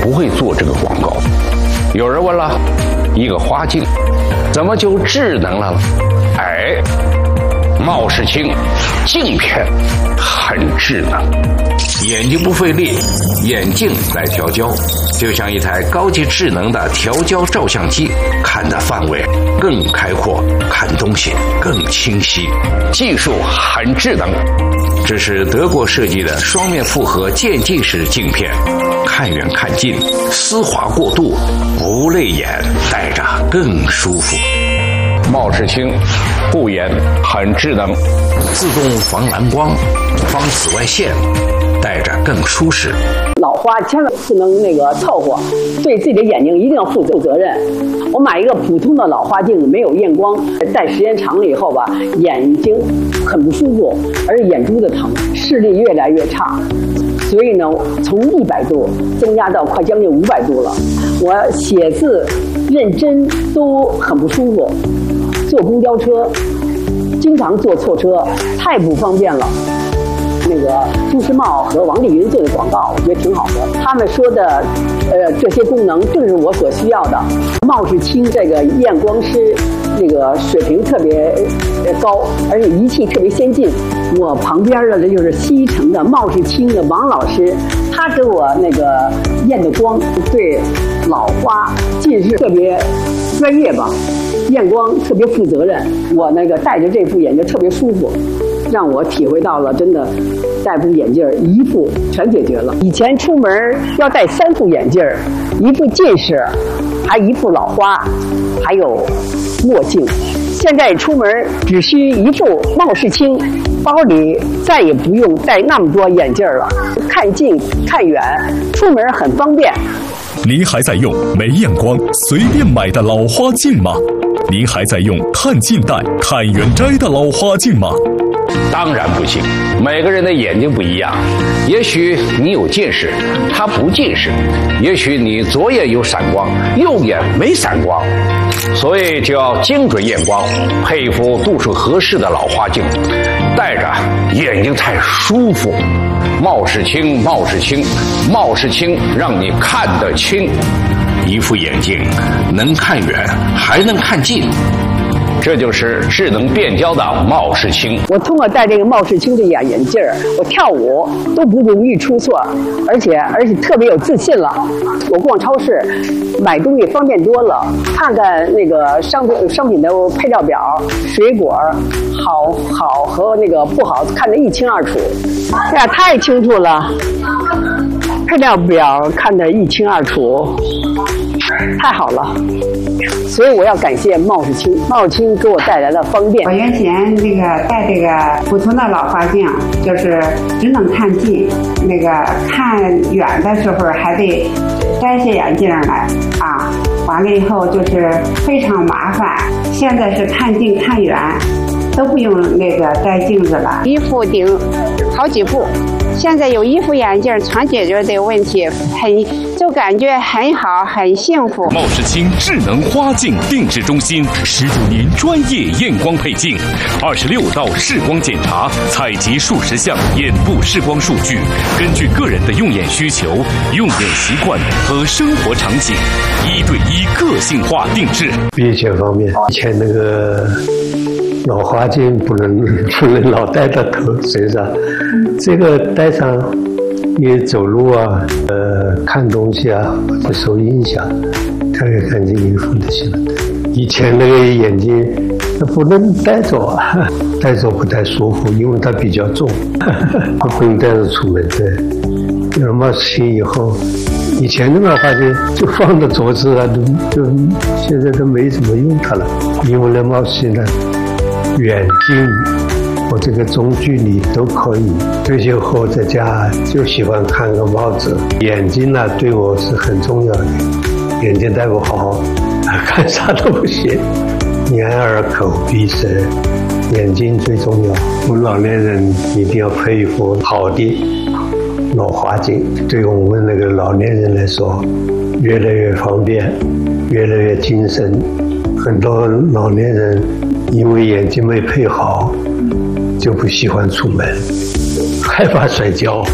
不会做这个广告。有人问了，一个花镜怎么就智能了？哎，茂世清镜片很智能，眼睛不费力，眼镜来调焦，就像一台高级智能的调焦照相机，看的范围更开阔，看东西更清晰，技术很智能。这是德国设计的双面复合渐进式镜片，看远看近，丝滑过渡，不累眼，戴着更舒服。茂世清护眼很智能，自动防蓝光、防紫外线，戴着更舒适。 老花千万不能凑合，对自己的眼睛一定要负责任。我买一个普通的老花镜，没有验光，戴时间长了以后吧，眼睛很不舒服，而且眼珠子疼，视力越来越差。所以呢，从100度增加到快将近500度了。我写字、认真都很不舒服，坐公交车经常坐错车，太不方便了。朱时茂和王丽云做的广告，我觉得挺好的。他们说的，这些功能正是我所需要的。茂世清这个验光师，水平特别高，而且仪器特别先进。我旁边的这就是西城的茂世清的王老师，他给我验的光，对老花近视特别专业吧，验光特别负责任。我戴着这副眼镜特别舒服。让我体会到了，真的戴副眼镜一副全解决了。以前出门要戴3副眼镜，一副近视，还一副老花，还有墨镜。现在出门只需一副茂世清，包里再也不用带那么多眼镜了，看近看远，出门很方便。 您还在用没验光随便买的老花镜吗？您还在用看近戴看远摘的老花镜吗？ 当然不行，每个人的眼睛不一样，也许你有近视，他不近视；也许你左眼有闪光，右眼没闪光，所以就要精准验光，配一副度数合适的老花镜，戴着眼睛才舒服。茂世清，茂世清，茂世清，让你看得清。一副眼镜能看远，还能看近。这就是智能变焦的茂世清。 我通过戴这个茂世清的眼镜，我跳舞都不容易出错，而且特别有自信了。我逛超市买东西方便多了，看看商品的配料表，水果好和不好看得一清二楚。这样太清楚了，配料表看得一清二楚，太好了。所以我要感谢茂世清，茂世清给我带来了方便。 我原先戴这个普通的老花镜，就是只能看近，看远的时候还得摘下眼镜来啊，完了以后就是非常麻烦。现在是看近看远都不用摘镜子了， 一副顶好几副。现在有一副眼镜全解决这个问题，就感觉很好，很幸福。 茂世清智能花镜定制中心，15年专业验光配镜，26道视光检查，采集数十项眼部视光数据，根据个人的用眼需求、用眼习惯和生活场景，1对1个性化定制。 避险方面，以前老花镜不能老戴到身上，这个戴上，你走路啊，看东西啊，不受影响，特别干净衣服就行了。以前眼镜不能带走啊，带走不太舒服，因为它比较重，不能带着出门。对，有茂世清以后，以前的老花镜就放在桌子啊，就现在都没怎么用它了，因为茂世清呢。远近或这个中距离都可以。退休后在家就喜欢看个帽子，眼睛呢对我是很重要的，眼睛戴不好，看啥都不行。眼耳口鼻舌，眼睛最重要。我们老年人一定要配一副好的老花镜，对我们老年人来说，越来越方便，越来越精神。很多老年人因为眼睛没配好，就不喜欢出门，害怕摔跤。